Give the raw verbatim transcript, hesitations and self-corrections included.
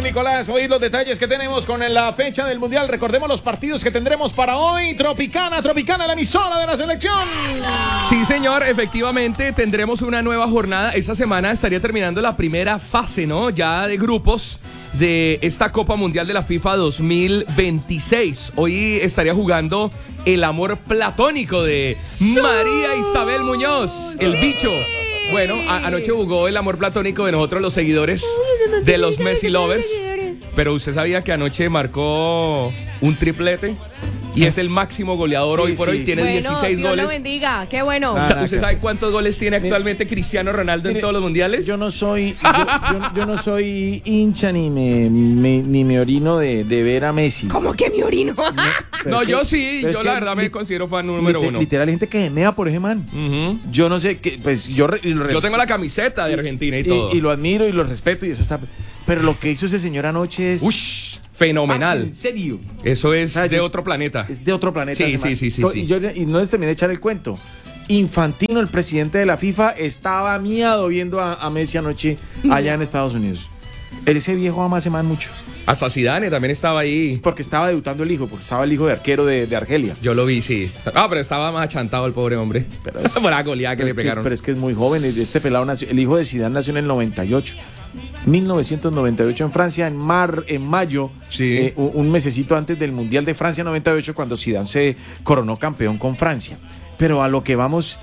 Nicolás, oír los detalles que tenemos con la fecha del Mundial. Recordemos los partidos que tendremos para hoy. Tropicana, Tropicana, la emisora de la selección. Sí, señor, efectivamente tendremos una nueva jornada. Esta semana estaría terminando la primera fase, ¿no? Ya de grupos de esta Copa Mundial de la FIFA dos mil veintiséis. Hoy estaría jugando el amor platónico de María Isabel Muñoz, el bicho. Bueno, a- anoche jugó el amor platónico de nosotros los seguidores de los Messi Lovers. Pero usted sabía que anoche marcó un triplete y es el máximo goleador Sí, hoy por sí, hoy, sí. tiene Bueno, dieciséis Dios goles. lo bendiga, qué bueno. Ah, Sa- nada ¿Usted que sabe hacer. cuántos goles tiene actualmente Cristiano Ronaldo en Mire, todos los mundiales? Yo no soy, yo, yo- yo no soy hincha ni me, me- ni me orino de, de ver a Messi. ¿Cómo que mi orino? Pero No, es que- yo sí, pero es yo que la verdad me li- considero fan número lite- uno. Literal, hay gente que se mea por ese man. Ujú. Yo no sé, qué, pues yo, re- y lo Yo res- tengo la camiseta de Argentina y, y, todo. y lo admiro y lo respeto y eso está. Pero lo que hizo ese señor anoche es. Ush, parce, fenomenal. En serio. Eso es O sea, de yo- otro planeta. Es de otro planeta. Sí, ese sí, man. sí, sí, To- sí. Y, yo, y no les terminé de echar el cuento. Infantino, el presidente de la FIFA, estaba miado viendo a, a Messi anoche allá en Estados Unidos. Ese viejo ama a ese man mucho. Hasta Zidane también estaba ahí. Porque estaba debutando el hijo, porque estaba el hijo de arquero de, de Argelia. Yo lo vi, sí. Ah, pero estaba más achantado el pobre hombre. Pero es- Por la goleada que Pero le es que- pegaron. pero es que es muy joven. Este pelado nació, el hijo de Zidane nació en el noventa y ocho. mil novecientos noventa y ocho en Francia, en, mar, en mayo, Sí. eh, un, un mesecito antes del Mundial de Francia noventa y ocho, cuando Zidane se coronó campeón con Francia. Pero a lo que vamos,